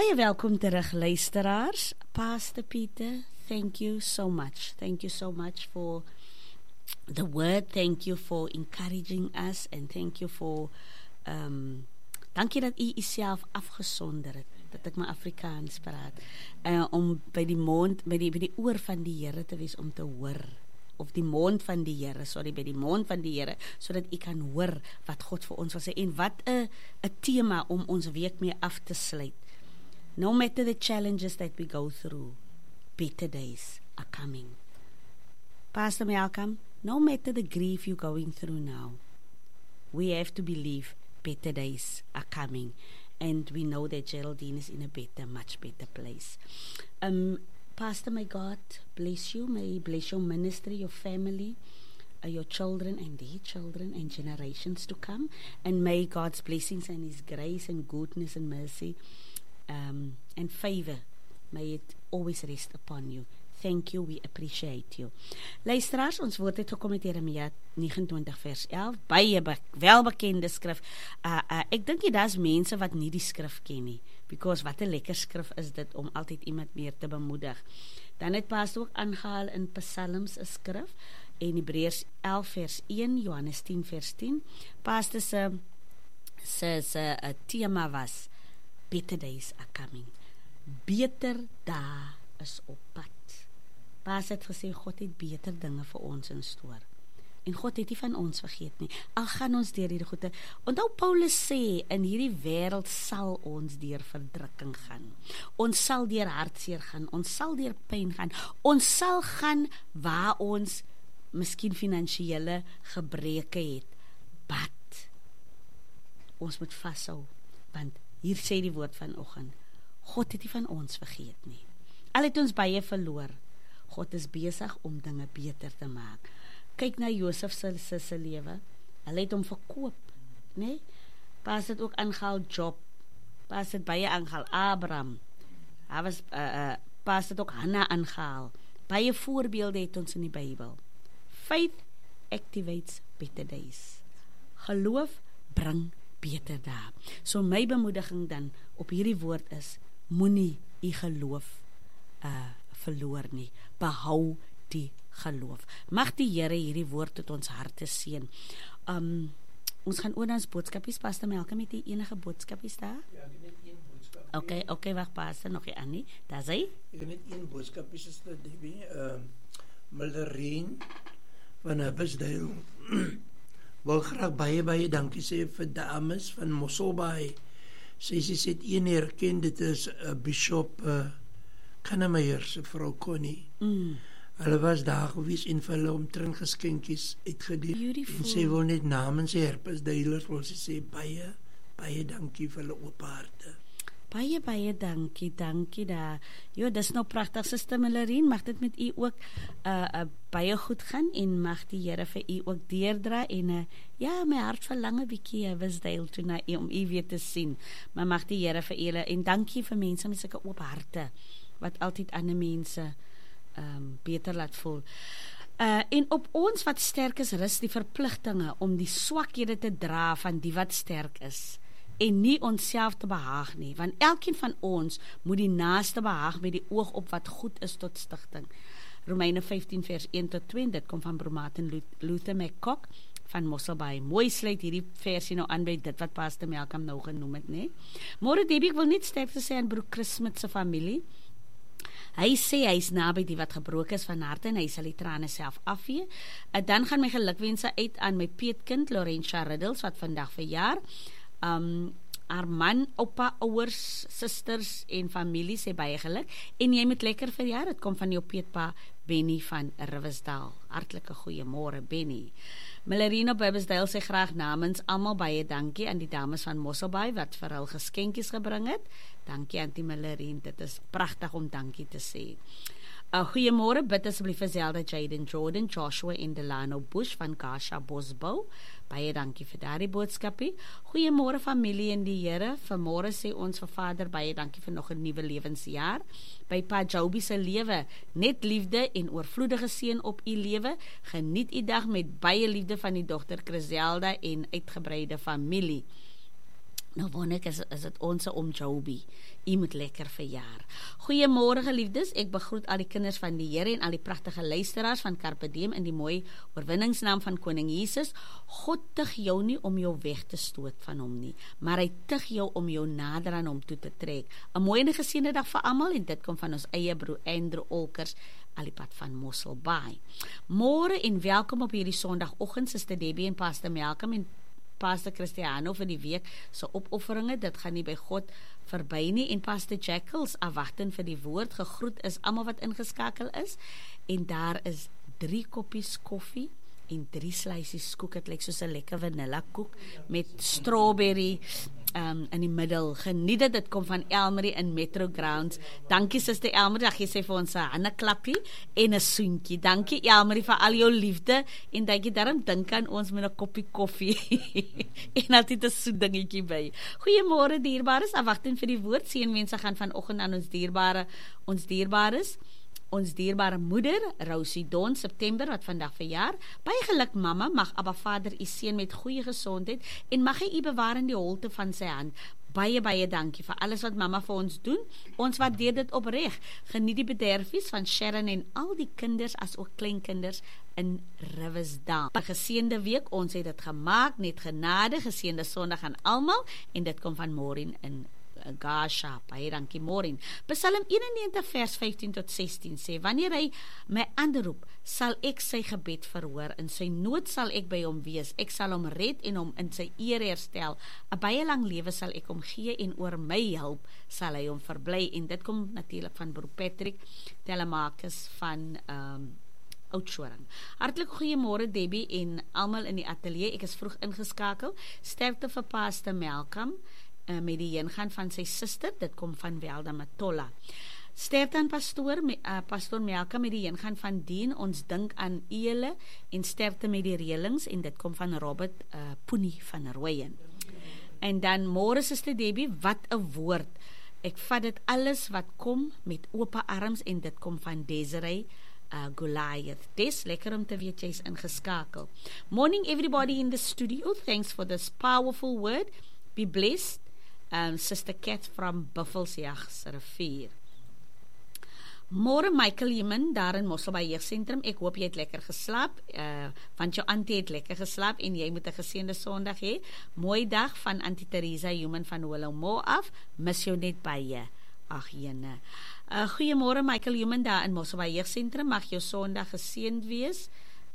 Baie welkom terug, luisteraars. Pastor Peter, thank you so much. Thank you so much for the word. Thank you for encouraging us. And thank you for... dankie dat u self afgesonder het. Dat ek my Afrikaans praat. Om by die mond, by die oor van die Here te wees om te hoor. Of die mond van die Here, by die mond van die Here, sodat u kan hoor wat God vir ons wil sê. En wat 'n tema om ons week mee af te sluit. No matter the challenges that we go through, better days are coming. Pastor Malcolm, no matter the grief you're going through now, we have to believe better days are coming. And we know that Geraldine is in a better, much better place. Pastor, may God bless you. May He bless your ministry, your family, your children and their children and generations to come. And may God's blessings and His grace and goodness and mercy and favor, may it always rest upon you. Thank you, we appreciate you. Luisteraars, ons woord het gekom met Jeremia 29 vers 11, baie welbekende skrif. Ek dink daar's mense wat nie die skrif ken nie, because wat 'n lekker skrif is dit om altyd iemand meer te bemoedig. Dan het Pastor ook aangehaal in Psalms 'n skrif, en Hebreërs 11 vers 1, Johannes 10 vers 10. Pastor se tema was, better days are coming. Beter dae is op pad. Pastor het gesê, God het beter dinge vir ons in stoor. En God het nie van ons vergeet nie. Al gaan ons deur hierdie goeie. Onthou Paulus sê, in hierdie wêreld sal ons deur verdrukking gaan. Ons sal deur hartseer gaan. Ons sal deur pyn gaan. Ons sal gaan waar ons miskien finansiële gebreke het. But ons moet vashou, want hier sê die woord vanoggend, God het nie van ons vergeet nie. Al het ons baie verloor, God is besig om dinge beter te maak. Kyk na Josef se lewe. Hy het hom verkoop, né? Pas het ook aangehaal Job. Pas het baie aangehaal Abraham. Hy was pas het ook Hanna aangehaal. Baie voorbeelde het ons in die Bybel. Faith activates better days. Geloof bring beter dae. So my bemoediging dan op hierdie woord is, moenie u geloof verloor nie. Behou die geloof. Mag die Here hierdie woord tot ons harte seën. Ons gaan oor na ons boodskapies. Pastor Malcolm, het jy enige boodskapies daar? Ja, ek het net een boodskap. Okay, wag, Pastor, nog nie Annie. Daar's hy. Ek het net een boodskapies is dat die Mildereen van Abbotsdale wil graag baie dankie sê vir dames van Mosselbaai. Sy het een herken, dit is Bishop Kannemeyer se vrou Connie. Hulle was daar gewees en vir hulle omtrent geskenkies uitgedeel. En sy wil net namens die Herpesdeilers wil sy sê baie dankie vir hulle oop harte. Baie dankie daar. Jo, dis nou pragtig, Suster Millerien, mag dit met u ook baie goed gaan en mag die Here vir u ook deurdra en ja, my hart verlang 'n bietjie Wisdale toe na u om u weer te sien. Maar mag die Here vir julle en dankie vir mense met sulke oop harte wat altyd ander mense beter laat voel. En op ons wat sterk is, rus die verpligtinge om die swakhede te dra van die wat sterk is en nie onsself te behaag nie, want elkeen van ons moet die naaste behaag met die oog op wat goed is tot stigting. Romeine 15 vers 1 tot 2, dit kom van Bro Martin Luther McCock van Mosselbaai. Mooi sluit hierdie versie nou aan by dit wat Pastor Malcolm nou genoem het, né? Môre Debbie, ek wil net sterkte sê aan Broer Chris met sy familie. Hy sê hy is naby die wat gebroken is van harte en hy sal die trane self afvee. Dan gaan my gelukwense uit aan my peetkind Laurentia Riddles wat vandag verjaar. Haar man, oupa, ouers, susters en familie sê baie geluk en jy moet lekker verjaar. Dit kom van jou peetpa Benny van Riversdal. Hartlike goeiemôre Benny. Millerino Babesdale sê graag namens almal baie dankie aan die dames van Mosselbaai wat vir hul geskenkies gebring het. Dankie Auntie Millerine, dit is pragtig om dankie te sê. Goeiemôre, bid asseblief vir Zelda, Jaden Jordan, Joshua en Delano Bush van Kasha Bosbou. Baie dankie vir daardie boodskapie. Goeiemôre familie in die Here. Vanmôre sê ons vir Vader baie dankie vir nog 'n nuwe lewensjaar. By Pa Joby se lewe, net liefde en oorvloedige seën op u lewe. Geniet u dag met baie liefde van die dogter Griselda en uitgebreide familie. Nou wonder ek, is dit ons oom Joby. U moet lekker verjaar. Goeiemôre geliefdes, ek begroet al die kinders van die Here en al die pragtige luisteraars van Carpe Diem in die mooi oorwinningsnaam van Koning Jesus. God tig jou nie om jou weg te stoot van hom nie, maar hy tig jou om jou nader aan hom toe te trek. 'n Mooi en geseënde dag vir almal, en dit kom van ons eie broer Andrew Olkers, al die pad van Mossel Bay. Môre en welkom op hierdie Sondagoggend, Suster Debbie en Pastor Malcolm en Pastor Cristiano vir die week se opofferinge. Dit gaan nie by God verby nie, en Pastor Jackals afwagtend vir die woord. Gegroet is almal wat ingeskakel is, en daar is 3 koppies koffie en 3 slices koek. Het lyk soos 'n lekker vanilla koek met strawberry in die middel. Geniet dit, dit kom van Elmarie in Metro Grounds. Dankie Suster Elmarie, dat jy sê vir ons 'n handeklappie en 'n soentjie. Dankie Elmarie vir al jou liefde, en dat jy daarom dink aan ons met 'n koppie koffie en altyd 'n soet dingetjie by. Goeiemôre dierbares, afwagtend vir die woord. Seënwense gaan vanoggend aan ons dierbare moeder, Rosie Don, September, wat vandag verjaar. Baie geluk mamma, mag Abba Vader u seën met goeie gesondheid, en mag hy u bewaar in die holte van sy hand. Baie dankie vir alles wat mamma vir ons doen. Ons waardeer dit opreg. Geniet die bederfies van Sharon en al die kinders as ook kleinkinders in Riversdal. 'n Geseënde week, ons het dit gemaak, net genade, geseënde Sondag aan almal, en dit kom van Maureen in Gasha. Baie dankie Maureen. Psalm 91 vers 15 tot 16 sê, wanneer hy my aanroep, sal ek sy gebed verhoor, in sy nood sal ek by hom wees, ek sal hom red en hom in sy eer herstel, 'n baie lang lewe sal ek hom gee, en oor my hulp sal hy hom verbly. En dit kom natuurlik van broer Patrick Telemakis van Oudtshoorn. Hartlik goeiemôre Debbie en almal in die ateljee. Ek is vroeg ingeskakel. Sterkte vir Pastor Malcolm met die heengaan van sy suster, dit kom van Welda Matolla. Sterkte aan Pastor Malcolm met die heengaan van Dien, ons dink aan julle, en sterkte met die reëlings, en dit kom van Robert Poenie van Rooyen. En dan môre Suster Debbie, wat 'n woord. Ek vat dit alles wat kom met oop arms, en dit kom van Desiree Goliath. Des, lekker om te weet jy's ingeskakel. Morning everybody in the studio, thanks for this powerful word, be blessed. Sister Kat from Buffelsjag Rivier. Môre Michael Heeman daar in Mossel Bay Jeugsentrum. Ek hoop jy het lekker geslaap, want jou auntie het lekker geslaap, en jy moet 'n geseënde Sondag hê. Mooi dag van Auntie Teresa Heeman van Willowmore af. Mis jou net baie. Ag jene. Goeiemôre Michael Heeman daar in Mossel Bay Jeugsentrum. Mag jou Sondag geseënd wees.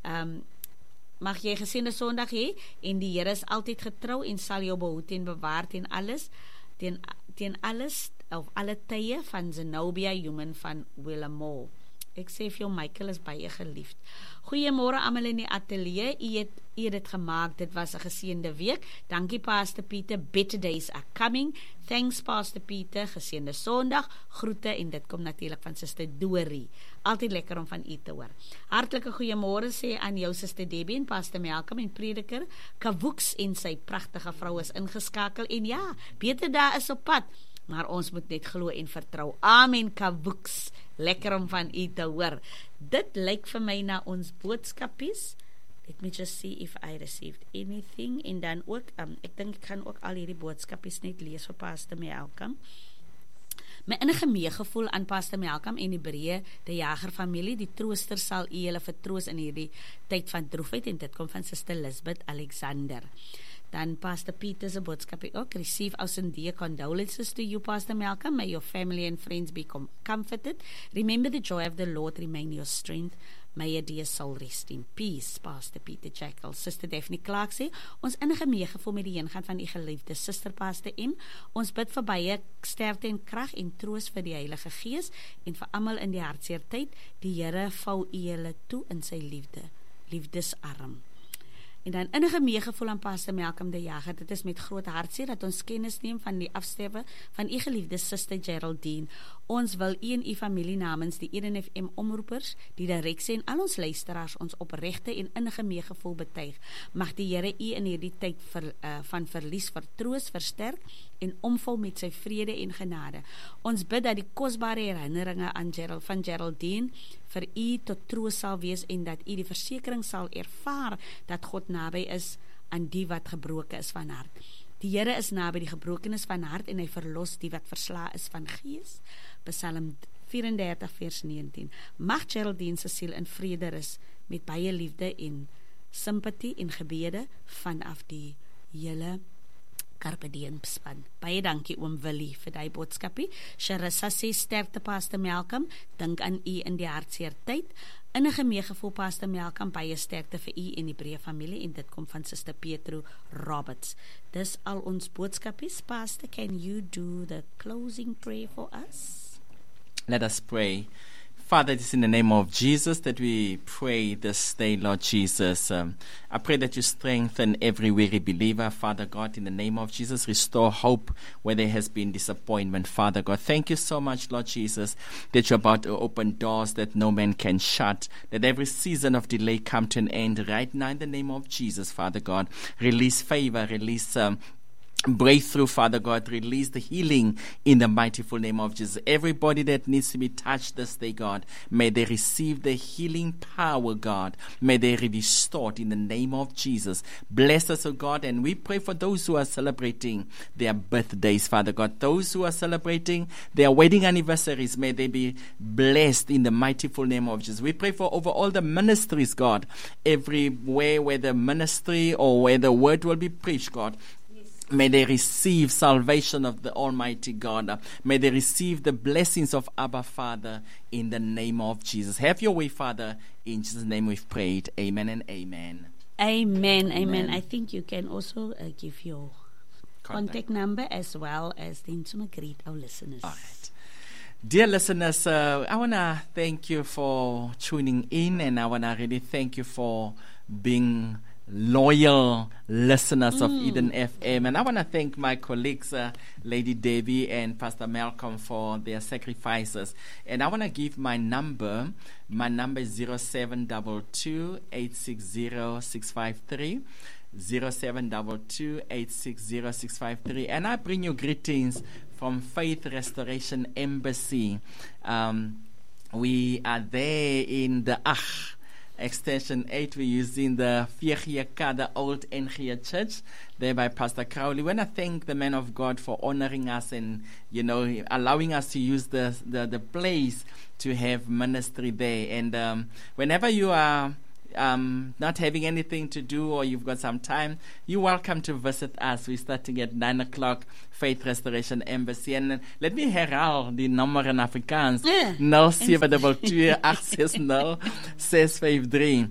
Mag jy geseënde Sondag hê, en die Here is altyd getrou en sal jou behoed en bewaar teen alles, teen alles of alle tye, van Zenobia Human van Willowmore. Ek sê vir jou, Michael is baie geliefd. Goeiemôre almal in die ateljee. U het dit gemaak. Dit was 'n geseënde week. Dankie Pastor Pieter. Better days are coming. Thanks Pastor Pieter. Geseënde Sondag. Groete, en dit kom natuurlik van Suster Dorie. Altyd lekker om van u te hoor. Hartlike goeiemôre sê aan jou Suster Debbie en Pastor Malcolm en prediker Kawoeks en sy pragtige vrou is ingeskakel, en ja, beter daar is op pad. Maar ons moet net glo en vertrou. Amen Kawoeks. Lekker om van u te hoor. Dit lyk vir my na ons boodskapies. Let me just see if I received anything. En dan ook, ek dink ek gaan ook al hierdie boodskapies net lees vir Pastor Malcolm. My innige meegevoel aan Pastor Malcolm en die Breë, die Jager familie, die trooster sal u julle vertroos in hierdie tyd van droefheid, en dit kom van Suster Lisbeth Alexander. Dan Pastor Peter's boodskap ook, receive our sincere condolences to you, Pastor Malcolm. May your family and friends be comforted. Remember the joy of the Lord remain your strength. May your dear soul rest in peace, Pastor Peter Jackal. Sister Daphne Clark sê, ons innige meegevoel met die heengaan van u geliefde Sister Pastor M. Ons bid vir baie sterkte en krag en troos vir die Heilige Gees, en vir almal in die hartseer tyd. Die Here vou u julle toe in sy liefdesarm. En dan innige meegevoel aan Pastor Malcolm de Jager. Dit is met groot hartseer dat ons kennis neem van die afsterwe van u geliefde Sister Geraldine. Ons wil u en u familie namens die Eden FM omroepers, die direksie en al ons luisteraars ons opregte en innige meegevoel betuig. Mag die Here u in hierdie tyd van verlies vertroos, versterk en omvul met sy vrede en genade. Ons bid dat die kosbare herinneringe aan van Geraldine vir u tot troos sal wees, en dat u die versekering sal ervaar dat God naby is aan die wat gebroken is van hart. Die Here is naby die gebrokenes van hart en hy verlos die wat versla is van gees. Psalm 34 vers 19. Mag Geraldine se siel in vrede rus met baie liefde en simpatie en gebede vanaf die hele Carpe Diem span. Baie dankie oom Willie vir die boodskapie. Charissa sê sterkte Pastor Malcolm, dink aan u in die hartseer tyd. Innige meegevoel Pastor Malcolm, baie sterkte vir u en die breë familie en dit kom van Suster Petro Roberts. Dis al ons boodskapies. Pastor, can you do the closing prayer for us? Let us pray. Father, it is in the name of Jesus that we pray this day, Lord Jesus. I pray that you strengthen every weary believer, Father God, in the name of Jesus. Restore hope where there has been disappointment, Father God. Thank you so much, Lord Jesus, that you're about to open doors that no man can shut. Let every season of delay come to an end right now in the name of Jesus, Father God. Release favor, release breakthrough, Father God. Release the healing in the mighty full name of Jesus. Everybody that needs to be touched this day, God, may they receive the healing power, God. May they be restored in the name of Jesus. Bless us, O God, and we pray for those who are celebrating their birthdays, Father God. Those who are celebrating their wedding anniversaries, may they be blessed in the mighty full name of Jesus. We pray for over all the ministries, God, everywhere where the ministry or where the word will be preached, God. May they receive salvation of the Almighty God. May they receive the blessings of Abba Father in the name of Jesus. Have your way, Father. In Jesus' name we've prayed. Amen and amen. Amen, amen. I think you can also give your contact number as well as then to greet our listeners. All right. Dear listeners, I want to thank you for tuning in, and I want to really thank you for being loyal listeners of Eden FM. And I want to thank my colleagues, Lady Debbie and Pastor Malcolm, for their sacrifices. And I want to give my number. My number is 0722-860-653. 0722-860-653. And I bring you greetings from Faith Restoration Embassy. We are there in the Extension 8, we're using the VGK, the old NGA Church, there by Pastor Crowley. When I thank the man of God for honoring us and, allowing us to use the place to have ministry there. And whenever you are not having anything to do or you've got some time, you're welcome to visit us. We're starting at 9 o'clock, Faith Restoration Embassy. And let me herhaal die nommer in Afrikaans. 0722-860-653.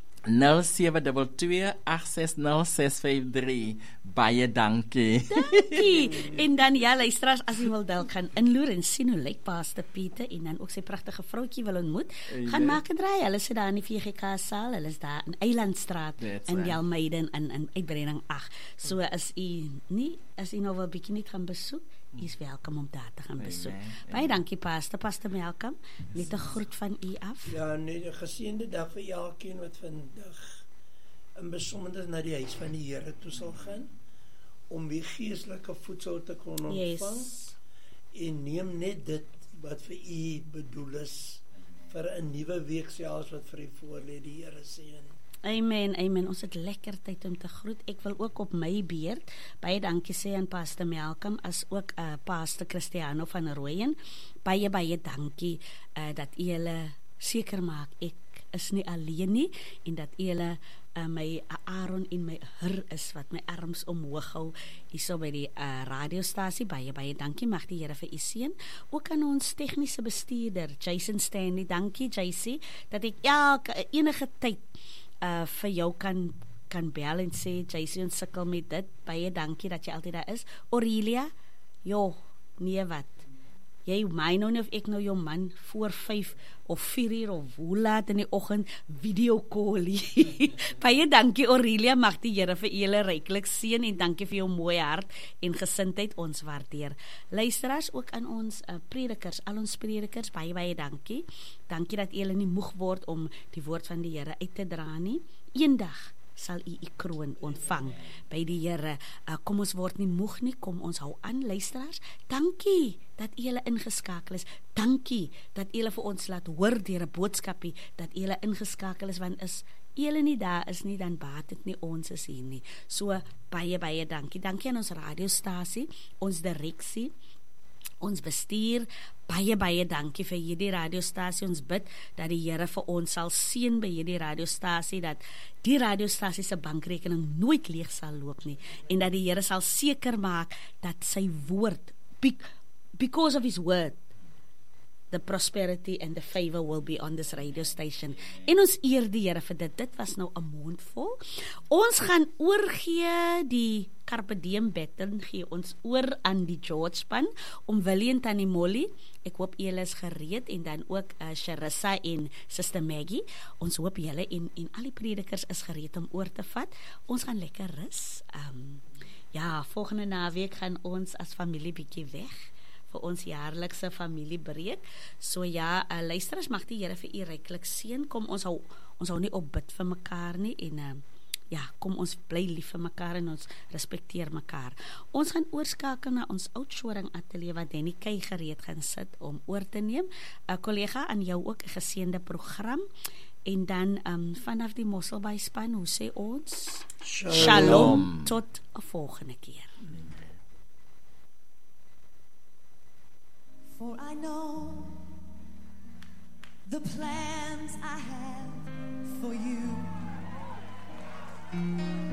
0722-860-653. Baie dankie. Dankie. En dan luisteraars, as jy wil dalk gaan inloer en sien hoe lyk Pastor Pieter en dan ook sy pragtige vroutjie wil ontmoet, gaan maak 'n draai. Hulle sit daar in die VGK saal. Hulle is daar in Eilandstraat in Jalmeiden in Uitbreiding 8. So as u nou wel bietjie net gaan besoek, is welkom om daar te gaan besoek. Baie dankie Pastor Malcolm. Net 'n groet van u af. Ja, nee, 'n geseënde dag vir elkeen wat vandag in besonder na die huis van die Here toe sal gaan om weer geestelike voedsel te kon ontvang. En neem net dit wat vir u bedoel is vir 'n nuwe week selfs wat vir u voorlê. Die Here seën. Amen, amen. Ons het lekker tyd om te groet. Ek wil ook op my beurt baie dankie sê aan Pastor Malcolm as ook Pastor Cristiano van Rooyen. Baie dankie dat u julle seker maak ek is nie alleen nie en dat u julle my Aaron en my Hur is wat my arms omhoog hou hierso by die radiostasie. Baie dankie. Mag die Here vir u seën. Ook aan ons tegniese bestuurder Jason Stanley. Dankie JC dat ek enige tyd vir jou kan bel en sê Jason sukkel met dit. Baie dankie dat jy altyd daar is. Aurelia, nee wat. Jy my nou nie of ek nou jou man voor 5 of 4 uur of hoe laat in die oggend video call. Baie dankie Aurelia, mag die Here vir julle ryklik seën en dankie vir jou mooi hart en gesindheid, ons waardeer. Luisteraars, ook aan ons predikers, al ons predikers, baie dankie. Dankie dat julle nie moeg word om die woord van die Here uit te dra nie. Eendag sal u kroon ontvang by die Here. Kom ons word nie moeg nie, kom ons hou aan luisteraars. Dankie dat julle ingeskakel is. Dankie dat julle vir ons laat hoor deur 'n boodskapie dat julle ingeskakel is, want is julle nie daar is nie, dan baat dit nie, ons is hier nie. So, baie dankie. Dankie aan ons radiostasie, ons direksie, ons bestuur, baie dankie vir hierdie radiostasie. Ons bid dat die Here vir ons sal seën by hierdie radiostasie, dat die radiostasie se bankrekening nooit leeg sal loop nie, en dat die Here sal seker maak dat sy woord, because of his word, the prosperity and the favor will be on this radio station. En ons eer die Here vir dit. Dit was nou 'n mondvol. Ons gaan oorgee die Carpe Diem baton, gee ons oor aan die George span, om Willie en Tannie Molly. Ek hoop julle is gereed, en dan ook Charissa en Sister Maggie. Ons hoop julle en al die predikers is gereed om oor te vat. Ons gaan lekker rus. Volgende naweek gaan ons as familie bietjie weg vir ons jaarlikse familiebreek. So luisteraars, mag die Here vir u ryklik seën. Kom, ons hou nie op bid vir mekaar nie, en kom ons bly lief vir mekaar en ons respekteer mekaar. Ons gaan oorskakel na ons Oudtshoorn ateljee waar Denny Kay gereed gaan sit om oor te neem. 'n Kollega, aan jou ook 'n geseënde program. En dan vanaf die Mosselbaai span, hoe sê ons? Shalom. Tot 'n volgende keer. For I know the plans I have for you.